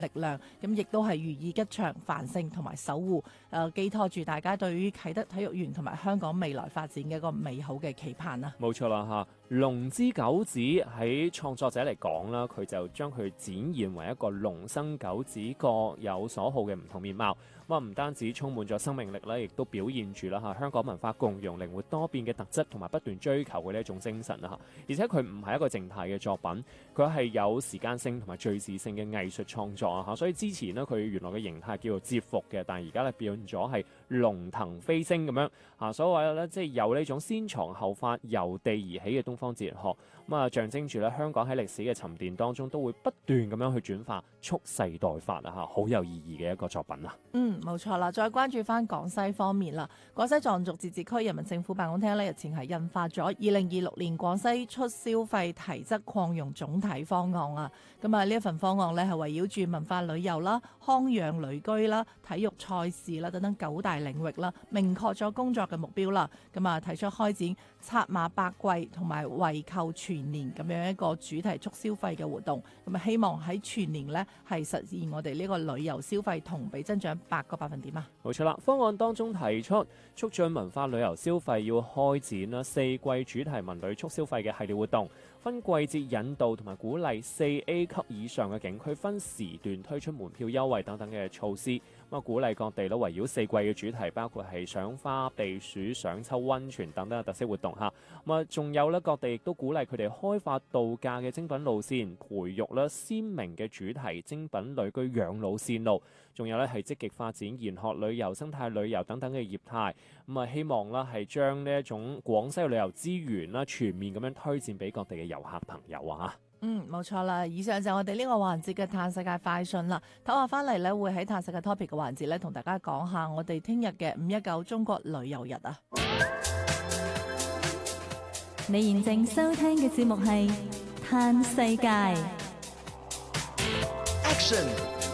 力量，咁亦都係如意吉祥、繁盛同埋守護，寄託住大家對於啟德體育園同埋香港未來發展嘅一個美好嘅期盼啊！ 冇錯啦嚇，龍之九子喺創作者嚟講啦，佢就將佢展現為一個龍生九子各有所好嘅唔同面貌。咁啊，唔單止充滿咗生命力咧，亦都表現住啦嚇香港文化共融、靈活多變嘅特質，同埋不斷追求嘅呢一種精神啦嚇。而且佢唔係一個靜態嘅作品，佢係有時間性同埋敘事性嘅藝術創作啊嚇。所以之前呢，佢原來嘅形態叫做折服嘅，但係而家咧變咗係龍騰飛升咁樣啊。所謂咧，即係有呢種先藏後發、由地而起嘅東方哲學，咁啊象徵住咧香港喺歷史嘅沉澱當中都會不斷咁樣去轉化，蓄勢待發啊嚇，好有意義嘅一個作品啊！ 冇錯啦，再關注翻廣西方面啦。廣西壯族自治區人民政府辦公廳日前係印發咗2026年廣西出消費提質擴容總體方案啊。咁啊呢一份方案係圍繞住文化旅遊啦、康養旅居啦、體育賽事啦等等9大領域啦，明確咗工作嘅目標啦。咁啊提出開展策馬百季同埋惠購全年咁樣一個主題促消費嘅活動。咁啊希望喺全年係實現我哋呢個旅遊消費同比增長8個百分點啊！ 冇錯啦，方案當中提出促進文化旅遊消費要開展啦4季主題文旅促消費嘅系列活動，分季節引導同埋鼓勵4A 級以上嘅景區分時段推出門票優惠等等嘅措施。咁啊，鼓勵各地都圍繞4季嘅主題，包括係賞花、避暑、賞秋、溫泉等等嘅特色活動嚇。咁啊，仲有各地亦都鼓勵佢哋開發度假嘅精品路線，培育鮮明嘅主題精品旅居養老線路。仲有係積極發展研學旅遊、生態旅遊等等嘅業態。咁啊，希望係將呢一種廣西嘅旅遊資源全面咁樣推薦俾各地嘅遊客朋友啊！ 冇錯啦。以上就我哋呢個環節嘅探世界快訊啦。唞下翻嚟會喺探世界 topic 嘅環節同大家講下我哋聽日嘅519中國旅遊日啊。 你現正收聽嘅節目係探世界。 Action